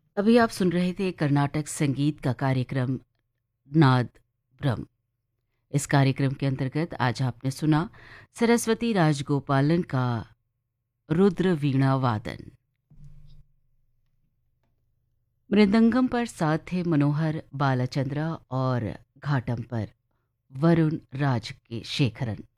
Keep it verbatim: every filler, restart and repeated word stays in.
अभी आप सुन रहे थे कर्नाटक संगीत का कार्यक्रम नाद ब्रह्म। इस कार्यक्रम के अंतर्गत आज आपने सुना सरस्वती राजगोपालन का रुद्र वीणा वादन। मृदंगम पर साथ थे मनोहर बालाचंद्रा और घाटम पर वरुण राज के शेखरन।